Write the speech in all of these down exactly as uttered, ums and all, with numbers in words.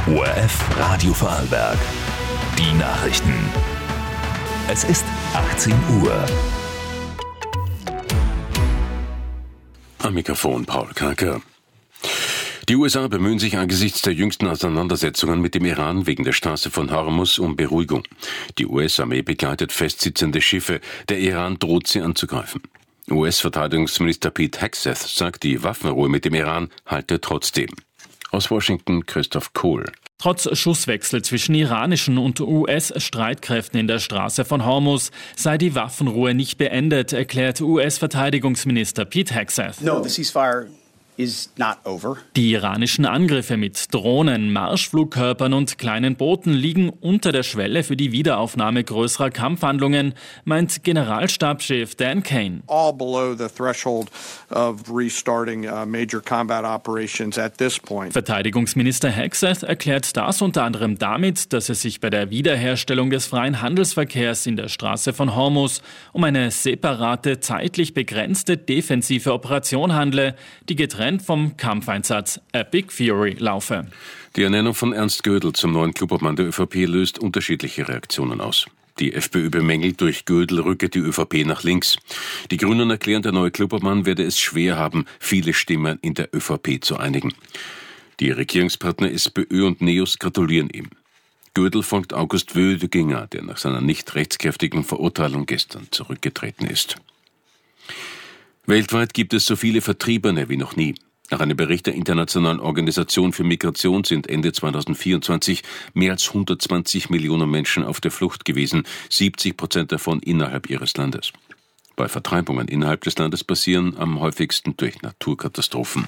O R F Radio Vorarlberg. Die Nachrichten. Es ist achtzehn Uhr. Am Mikrofon Paul Kacker. Die U S A bemühen sich angesichts der jüngsten Auseinandersetzungen mit dem Iran wegen der Straße von Hormuz um Beruhigung. Die U S-Armee begleitet festsitzende Schiffe. Der Iran droht, sie anzugreifen. U S-Verteidigungsminister Pete Hegseth sagt, die Waffenruhe mit dem Iran halte trotzdem. Aus Washington Christoph Kohl. Trotz Schusswechsel zwischen iranischen und U S-Streitkräften in der Straße von Hormuz sei die Waffenruhe nicht beendet, erklärt U S-Verteidigungsminister Pete Hegseth. No, the ceasefire is not over. Die iranischen Angriffe mit Drohnen, Marschflugkörpern und kleinen Booten liegen unter der Schwelle für die Wiederaufnahme größerer Kampfhandlungen, meint Generalstabschef Dan Kane. All below the threshold of restarting uh, major combat operations at this point. Verteidigungsminister Hegseth erklärt das unter anderem damit, dass es sich bei der Wiederherstellung des freien Handelsverkehrs in der Straße von Hormuz um eine separate, zeitlich begrenzte defensive Operation handle, die getrennt vom Kampfeinsatz Epic Fury laufe. Die Ernennung von Ernst Gödel zum neuen Klubobmann der ÖVP löst unterschiedliche Reaktionen aus. Die FPÖ bemängelt, durch Gödel rücke die ÖVP nach links. Die Grünen erklären, der neue Klubobmann werde es schwer haben, viele Stimmen in der ÖVP zu einigen. Die Regierungspartner SPÖ und NEOS gratulieren ihm. Gödel folgt August Wödeginger, der nach seiner nicht rechtskräftigen Verurteilung gestern zurückgetreten ist. Weltweit gibt es so viele Vertriebene wie noch nie. Nach einem Bericht der Internationalen Organisation für Migration sind Ende zweitausendvierundzwanzig mehr als hundertzwanzig Millionen Menschen auf der Flucht gewesen, siebzig Prozent davon innerhalb ihres Landes. Bei Vertreibungen innerhalb des Landes passieren am häufigsten durch Naturkatastrophen.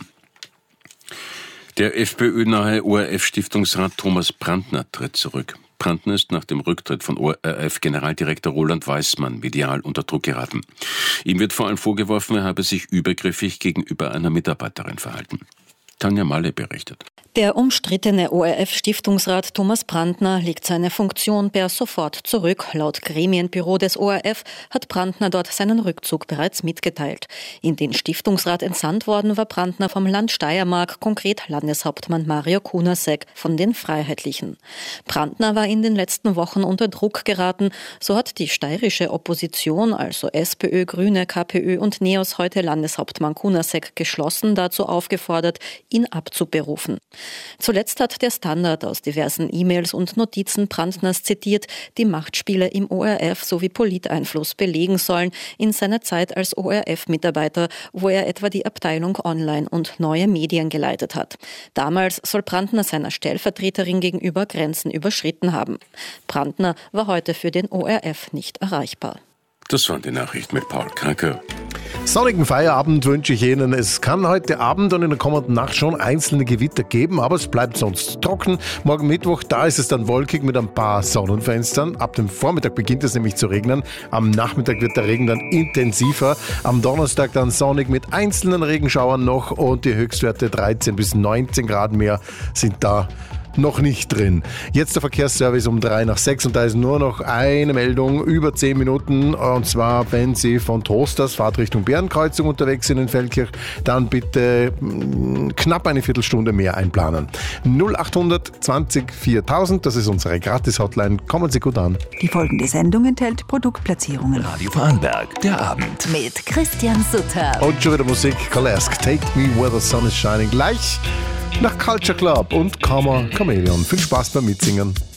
Der FPÖ-nahe O R F-Stiftungsrat Thomas Brandner tritt zurück. Brandner ist nach dem Rücktritt von O R F-Generaldirektor Roland Weismann medial unter Druck geraten. Ihm wird vor allem vorgeworfen, er habe sich übergriffig gegenüber einer Mitarbeiterin verhalten. Tanja Malle berichtet. Der umstrittene O R F-Stiftungsrat Thomas Brandner legt seine Funktion per sofort zurück. Laut Gremienbüro des O R F hat Brandner dort seinen Rückzug bereits mitgeteilt. In den Stiftungsrat entsandt worden war Brandner vom Land Steiermark, konkret Landeshauptmann Mario Kunasek von den Freiheitlichen. Brandner war in den letzten Wochen unter Druck geraten. So hat die steirische Opposition, also SPÖ, Grüne, KPÖ und NEOS, heute Landeshauptmann Kunasek geschlossen dazu aufgefordert, ihn abzuberufen. Zuletzt hat der Standard aus diversen E-Mails und Notizen Brandners zitiert, die Machtspiele im O R F sowie Politeinfluss belegen sollen in seiner Zeit als O R F-Mitarbeiter, wo er etwa die Abteilung Online und neue Medien geleitet hat. Damals soll Brandner seiner Stellvertreterin gegenüber Grenzen überschritten haben. Brandner war heute für den O R F nicht erreichbar. Das waren die Nachrichten mit Paul Kacker. Sonnigen Feierabend wünsche ich Ihnen. Es kann heute Abend und in der kommenden Nacht schon einzelne Gewitter geben, aber es bleibt sonst trocken. Morgen Mittwoch, da ist es dann wolkig mit ein paar Sonnenfenstern. Ab dem Vormittag beginnt es nämlich zu regnen. Am Nachmittag wird der Regen dann intensiver. Am Donnerstag dann sonnig mit einzelnen Regenschauern noch und die Höchstwerte dreizehn bis neunzehn Grad mehr sind da noch nicht drin. Jetzt der Verkehrsservice um drei nach sechs und da ist nur noch eine Meldung über zehn Minuten und zwar, wenn Sie von Trosters Fahrtrichtung Bärenkreuzung unterwegs sind in Feldkirch, dann bitte mh, knapp eine Viertelstunde mehr einplanen. null achthundert zwanzig viertausend, das ist unsere Gratis-Hotline. Kommen Sie gut an. Die folgende Sendung enthält Produktplatzierungen. Radio Vorarlberg, der Abend. Mit Christian Sutter. Und schon wieder Musik, Kalesk, Take Me Where the Sun is Shining. Gleich nach Culture Club und Karma Chameleon. Viel Spaß beim Mitsingen.